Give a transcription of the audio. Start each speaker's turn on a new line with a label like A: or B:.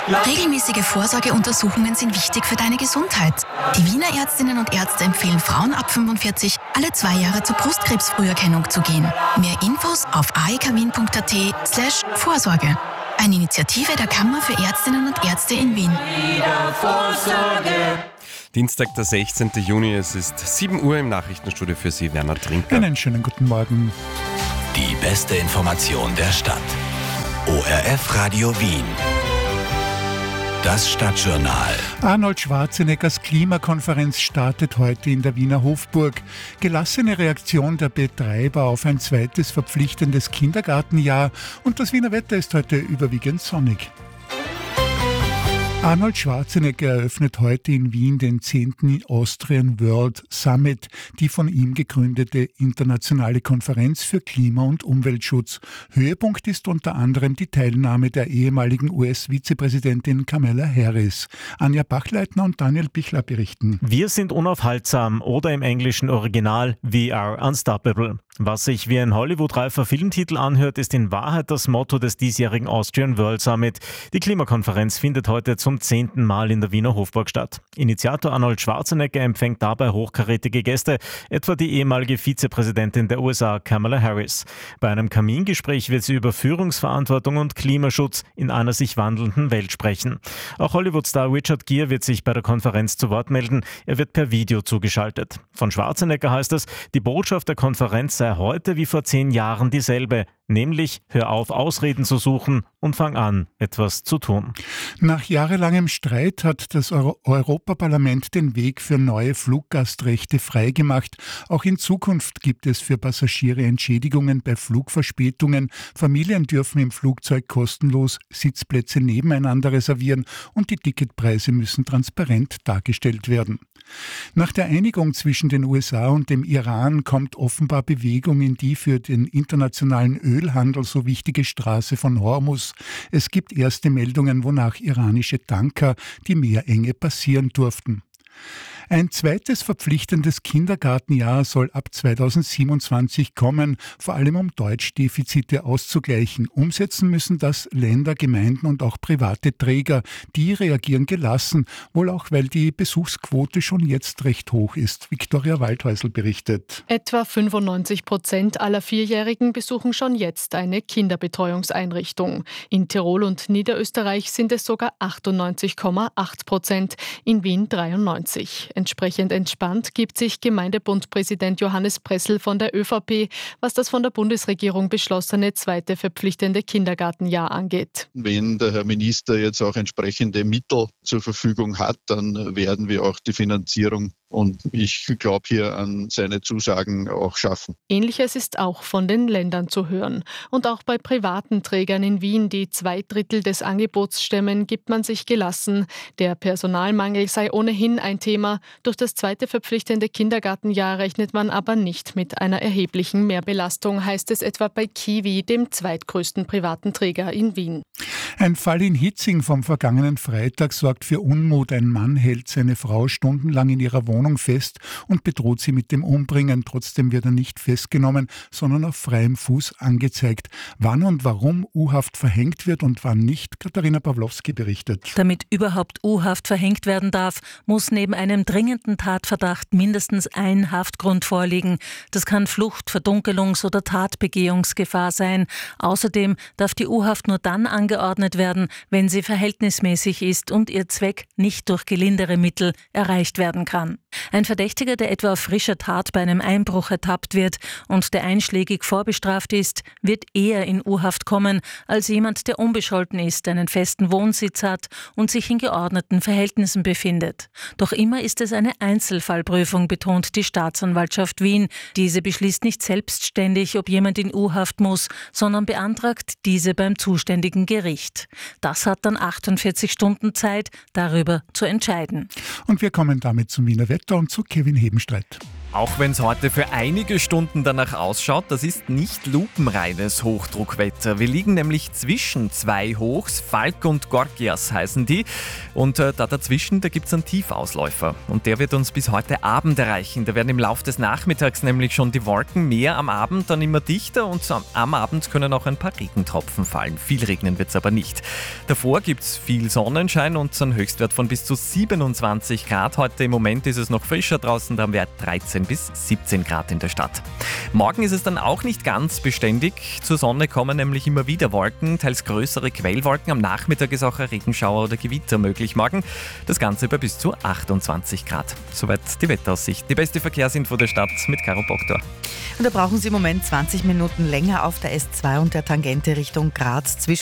A: Regelmäßige Vorsorgeuntersuchungen sind wichtig für deine Gesundheit. Die Wiener Ärztinnen und Ärzte empfehlen Frauen ab 45 alle 2 Jahre zur Brustkrebsfrüherkennung zu gehen. Mehr Infos auf aekwien.at/Vorsorge. Eine Initiative der Kammer für Ärztinnen und Ärzte in Wien.
B: Dienstag, der 16. Juni, es ist 7 Uhr im Nachrichtenstudio für Sie, Werner Trinker.
C: Einen schönen guten Morgen.
D: Die beste Information der Stadt. ORF Radio Wien. Das Stadtjournal.
C: Arnold Schwarzeneggers Klimakonferenz startet heute in der Wiener Hofburg. Gelassene Reaktion der Betreiber auf ein zweites verpflichtendes Kindergartenjahr und das Wiener Wetter ist heute überwiegend sonnig. Arnold Schwarzenegger eröffnet heute in Wien den 10. Austrian World Summit, die von ihm gegründete internationale Konferenz für Klima- und Umweltschutz. Höhepunkt ist unter anderem die Teilnahme der ehemaligen US-Vizepräsidentin Kamala Harris. Anja Bachleitner und Daniel Bichler berichten.
E: Wir sind unaufhaltsam oder im englischen Original We are unstoppable. Was sich wie ein Hollywood-reifer Filmtitel anhört, ist in Wahrheit das Motto des diesjährigen Austrian World Summit. Die Klimakonferenz findet heute zum 10. Mal in der Wiener Hofburg statt. Initiator Arnold Schwarzenegger empfängt dabei hochkarätige Gäste, etwa die ehemalige Vizepräsidentin der USA, Kamala Harris. Bei einem Kamingespräch wird sie über Führungsverantwortung und Klimaschutz in einer sich wandelnden Welt sprechen. Auch Hollywood-Star Richard Gere wird sich bei der Konferenz zu Wort melden. Er wird per Video zugeschaltet. Von Schwarzenegger heißt es, die Botschaft der Konferenz sei heute wie vor 10 Jahren dieselbe, nämlich hör auf, Ausreden zu suchen und fang an, etwas zu tun.
C: Nach jahrelangem Streit hat das Europaparlament den Weg für neue Fluggastrechte freigemacht. Auch in Zukunft gibt es für Passagiere Entschädigungen bei Flugverspätungen. Familien dürfen im Flugzeug kostenlos Sitzplätze nebeneinander reservieren und die Ticketpreise müssen transparent dargestellt werden. Nach der Einigung zwischen den USA und dem Iran kommt offenbar Bewegung in die für den internationalen Ölhandel so wichtige Straße von Hormuz. Es gibt erste Meldungen, wonach iranische Tanker die Meerenge passieren durften. Ein zweites verpflichtendes Kindergartenjahr soll ab 2027 kommen, vor allem um Deutschdefizite auszugleichen. Umsetzen müssen das Länder, Gemeinden und auch private Träger. Die reagieren gelassen, wohl auch, weil die Besuchsquote schon jetzt recht hoch ist. Viktoria Waldhäusl berichtet.
F: Etwa 95% aller Vierjährigen besuchen schon jetzt eine Kinderbetreuungseinrichtung. In Tirol und Niederösterreich sind es sogar 98,8%, in Wien 93%. Entsprechend entspannt gibt sich Gemeindebundpräsident Johannes Pressl von der ÖVP, was das von der Bundesregierung beschlossene zweite verpflichtende Kindergartenjahr angeht.
G: Wenn der Herr Minister jetzt auch entsprechende Mittel zur Verfügung hat, dann werden wir auch die Finanzierung und ich glaube hier an seine Zusagen auch schaffen.
F: Ähnliches ist auch von den Ländern zu hören. Und auch bei privaten Trägern in Wien, die 2/3 des Angebots stemmen, gibt man sich gelassen. Der Personalmangel sei ohnehin ein Thema. Durch das zweite verpflichtende Kindergartenjahr rechnet man aber nicht mit einer erheblichen Mehrbelastung, heißt es etwa bei Kiwi, dem zweitgrößten privaten Träger in Wien.
C: Ein Fall in Hitzing vom vergangenen Freitag sorgt für Unmut. Ein Mann hält seine Frau stundenlang in ihrer Wohnung fest und bedroht sie mit dem Umbringen. Trotzdem wird er nicht festgenommen, sondern auf freiem Fuß angezeigt. Wann und warum U-Haft verhängt wird und wann nicht, Katharina Pawlowski berichtet.
H: Damit überhaupt U-Haft verhängt werden darf, muss neben einem dringenden Tatverdacht mindestens ein Haftgrund vorliegen. Das kann Flucht, Verdunkelungs- oder Tatbegehungsgefahr sein. Außerdem darf die U-Haft nur dann angeordnet werden, wenn sie verhältnismäßig ist und ihr Zweck nicht durch gelindere Mittel erreicht werden kann. Ein Verdächtiger, der etwa auf frischer Tat bei einem Einbruch ertappt wird und der einschlägig vorbestraft ist, wird eher in U-Haft kommen als jemand, der unbescholten ist, einen festen Wohnsitz hat und sich in geordneten Verhältnissen befindet. Doch immer ist es eine Einzelfallprüfung, betont die Staatsanwaltschaft Wien. Diese beschließt nicht selbstständig, ob jemand in U-Haft muss, sondern beantragt diese beim zuständigen Gericht. Das hat dann 48 Stunden Zeit, darüber zu entscheiden.
C: Und wir kommen damit zum Wiener Wetter und zu Kevin Hebenstreit.
I: Auch wenn es heute für einige Stunden danach ausschaut, das ist nicht lupenreines Hochdruckwetter. Wir liegen nämlich zwischen zwei Hochs, Falk und Gorgias heißen die. Und da dazwischen, da gibt es einen Tiefausläufer. Und der wird uns bis heute Abend erreichen. Da werden im Laufe des Nachmittags nämlich schon die Wolken mehr, am Abend dann immer dichter und am Abend können auch ein paar Regentropfen fallen. Viel regnen wird es aber nicht. Davor gibt es viel Sonnenschein und einen Höchstwert von bis zu 27 Grad. Heute im Moment ist es noch frischer draußen, da haben wir 13 bis 17 Grad in der Stadt. Morgen ist es dann auch nicht ganz beständig. Zur Sonne kommen nämlich immer wieder Wolken, teils größere Quellwolken. Am Nachmittag ist auch ein Regenschauer oder Gewitter möglich morgen. Das Ganze bei bis zu 28 Grad. Soweit die Wetteraussicht. Die beste Verkehrsinfo der Stadt mit Caro Bogdor.
J: Und da brauchen Sie im Moment 20 Minuten länger auf der S2 und der Tangente Richtung Graz zwischen